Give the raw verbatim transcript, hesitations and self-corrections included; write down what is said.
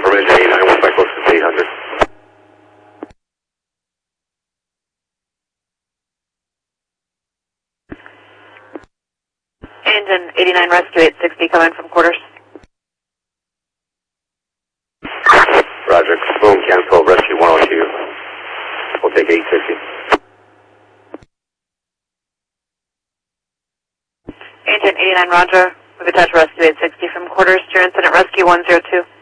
Affirmative, eighty-nine, one five close to eight hundred. Engine eighty-nine, rescue eight sixty, coming from quarters. Roger, boom, cancel, rescue one oh two. We'll take eight fifty. Engine eighty-nine, roger. We've attached rescue eight sixty from quarters to your incident rescue one zero two.